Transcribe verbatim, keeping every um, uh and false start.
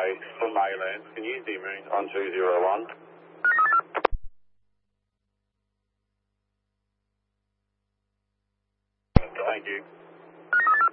base for Maylands. Can you demoon on two zero one? Thank you.